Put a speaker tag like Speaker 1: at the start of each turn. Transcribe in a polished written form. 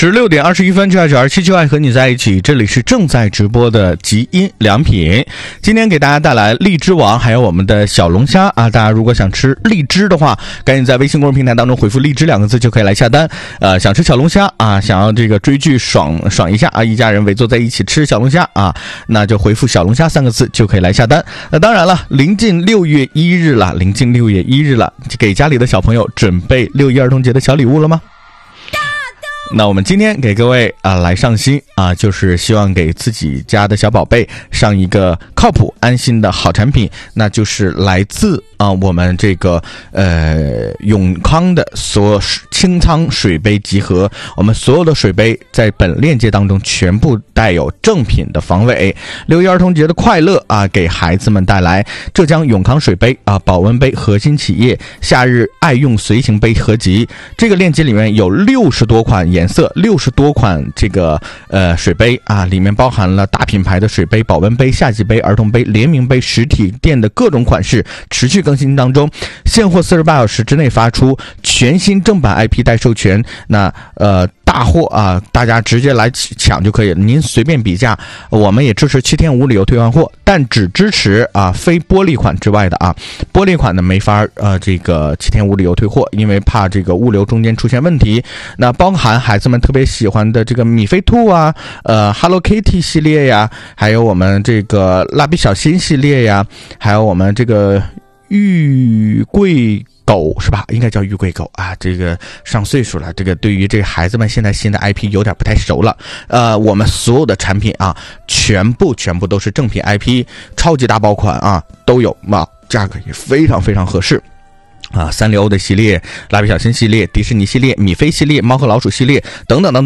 Speaker 1: 16点21分，就爱927就爱和你在一起。这里是正在直播的极音良品，今天给大家带来荔枝王，还有我们的小龙虾啊！大家如果想吃荔枝的话，赶紧在微信公众平台当中回复荔枝2个字就可以来下单。想吃小龙虾啊，想要这个追剧爽一下啊，一家人围坐在一起吃小龙虾啊，那就回复小龙虾3个字就可以来下单。那当然了，临近6月1日了，给家里的小朋友准备6一儿童节的小礼物了吗？那我们今天给各位来上心啊，就是希望给自己家的小宝贝上一个靠谱安心的好产品，那就是来自我们这个永康的所有清仓水杯集合。我们所有的水杯在本链接当中全部带有正品的防伪。6一儿童节的快乐啊，给孩子们带来浙江永康水杯啊保温杯核心企业夏日爱用随行杯合集。这个链接里面有60多款颜色，60多款这个水杯啊，里面包含了大品牌的水杯、保温杯、夏季杯、儿童杯、联名杯，实体店的各种款式持续更新当中，现货48小时之内发出，全新正版 IP 代授权。那大货啊，大家直接来抢就可以了，您随便比价。我们也支持7天无理由退换货，但只支持非玻璃款之外的玻璃款的没法这个7天无理由退货，因为怕这个物流中间出现问题。那包含孩子们特别喜欢的这个米菲兔啊，Hello Kitty 系列呀，还有我们这个蜡笔小新系列呀，还有我们这个玉桂狗是吧？应该叫玉桂狗啊，这个上岁数了，这个对于这个孩子们现在新的 IP 有点不太熟了。我们所有的产品啊，全部都是正品 IP， 超级大爆款啊，都有价格也非常非常合适。三丽鸥的系列、蜡笔小新系列、迪士尼系列、米菲系列、猫和老鼠系列等等等等。